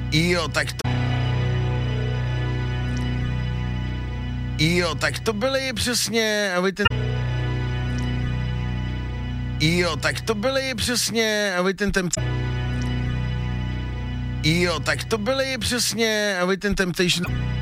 Jo, tak to byly přesně, tak to byly přesně, tak to byly přesně, Temptation.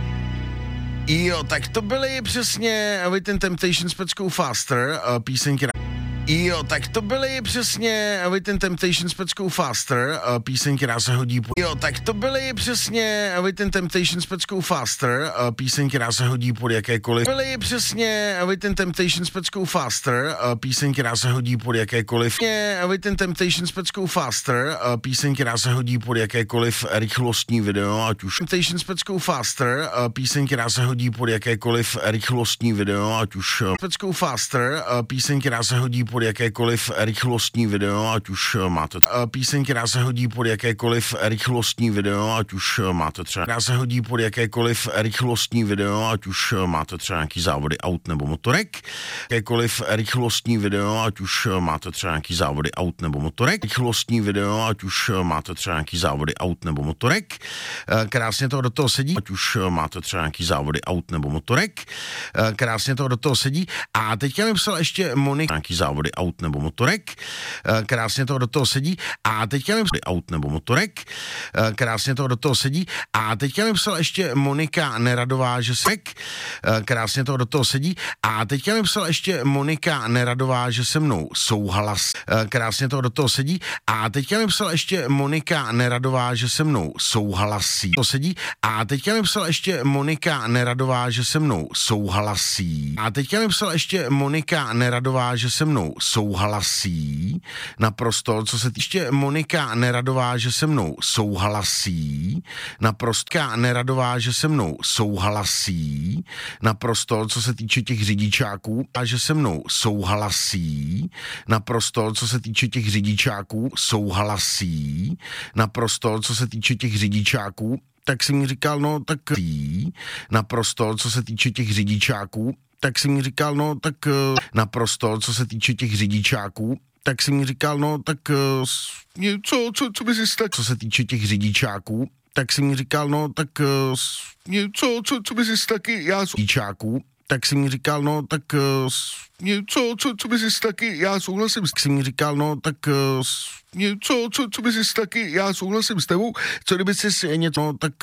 Tak to byly přesně, Temptation s peckou Faster, písenky. Tak to byly přesně, Temptation s peckou Faster, písenky, která se hodí. Tak to byly přesně, Temptation s peckou Faster, písenky, která se hodí pod jakékoliv. Byly přesně, Temptation s peckou Faster, písenky, která se hodí pod jakékoliv. Temptation s peckou Faster, písenky, která se hodí pod jakékoliv rychlostní video, ať už Temptation s peckou Faster, písenky, která se hodí pod jakékoliv rychlostní video, ať už peckou Faster, písenky, která se hodí pod jakékoliv rychlostní video, ať už máte písenky, která se hodí pod jakékoliv rychlostní video, ať už máte třeba, která se hodí pod jakékoliv rychlostní video, ať už máte třeba nějaký závody aut nebo motorek, jakékoliv rychlostní video, ať už máte třeba nějaký závody aut nebo motorek, rychlostní video, ať už máte třeba nějaký závody aut nebo motorek, krásně to do toho sedí, ať už máte třeba nějaký závody aut nebo motorek, krásně to do toho sedí. A teďka mi psal ještě Monika, nějaký závody aut nebo motorek, krásně to do toho sedí. A teďka mi psal aut nebo motorek, krásně to do toho sedí. A teďka mi psal ještě Monika Neradová, že se krásně to do toho sedí. A teďka mi psal ještě Monika Neradová, že se mnou souhlas, krásně to do toho sedí. A teďka mi psal ještě Monika Neradová, že se mnou souhlasí, to sedí. A teďka mi psal ještě Monika Neradová, že se mnou souhlasí. A teďka mi psal ještě Monika Neradová, že se mnou souhlasí naprosto, co se týče Monika Neradová, že se mnou souhlasí naprosto, Neradová, že se mnou souhlasí naprosto, co se týče těch řidičáků, a že se mnou souhlasí naprosto, co se týče těch řidičáků, souhlasí naprosto, co se týče těch řidičáků. Tak si mi říkal, no tak naprosto, co se týče těch řidičáků, tak si mi říkal, no tak naprosto, co se týče těch řidičáků, tak si mi říkal, no tak co by si tak, co se týče těch řidičáků, tak si mi říkal, no tak co by si taky já řidičáků, tak si mi říkal, no tak co by si taky já souhlasím, si mi říkal, no tak co by si taky já souhlasím s tebou, co kdyby si něco, no tak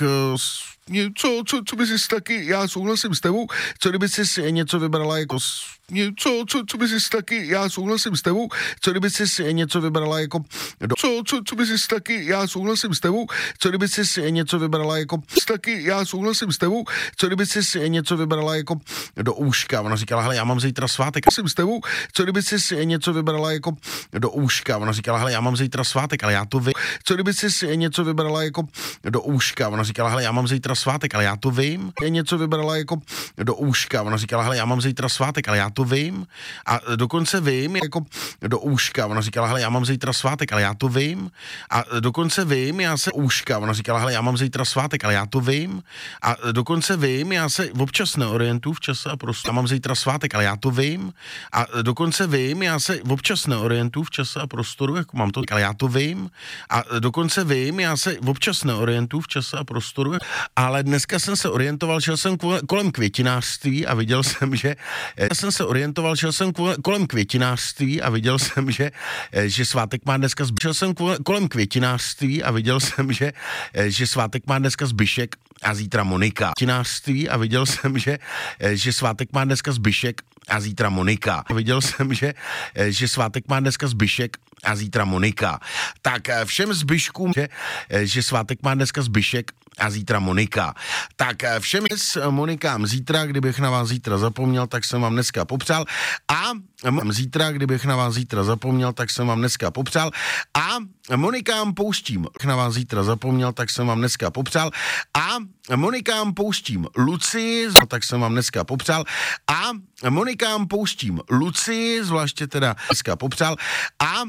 co by si taky já souhlasím s tebou, co kdyby si něco vybrala jako co by si taky já souhlasím s tebou, co kdyby si něco vybrala jako co by si taky já souhlasím s tebou, co kdyby si něco vybrala jako taky já souhlasím s tebou, co kdyby si něco vybrala jako do úška. Ona říkala, hele, já mám zítra svátek, jsem s tebou, co kdyby si něco vybrala jako do úška. Ona říkala, hele, já mám zítra svátek, ale já to vím. Co kdyby si něco vybrala jako do úška. Ona říkala, hele, já mám zítra svátek, ale já to vím. Něco vybrala jako do úška. Ona říkala, hele, já mám zítra svátek, ale já to vím. A dokonce vím jako do úška. Ona říkala, hele, já mám zítra svátek, ale já to vím. A dokonce vím, já se úška. Ona říkala, hele, já mám zítra svátek, ale já to vím. A dokonce vím, já se občas neorientuju v čase a prostoru. Já mám zítra svátek, ale já to vím. A dokonce vím, já se občas neorientuju v čase a prostoru, jako mám to, ale já to vím. A dokonce vím, já se občas neorientuju v čase a prostoru, ale dneska jsem se orientoval, šel jsem kolem květinářství a viděl jsem, že kolem květinářství a viděl jsem, že svátek má dneska šel jsem kolem květinářství a viděl jsem, že svátek má dneska Zbyšek a zítra Monika. Květinářství a viděl jsem, že svátek má dneska Zbyšek a zítra Monika. Viděl jsem, že svátek má dneska Zbyšek a zítra Monika. Tak všem Zbyškům, že svátek má dneska Zbyšek a zítra Monika. Tak všem s Monikám zítra, kdybych na vás zítra zapomněl, tak jsem vám dneska popřál. A zítra, kdybych na vás zítra zapomněl, tak jsem vám dneska popřál. A Monikám pouštím, na vás zítra zapomněl, tak jsem vám dneska popřál. A Monikám pouštím Lucii, tak jsem vám dneska popřál. A Monikám pouštím Lucii, zvláště teda dneska popřál. A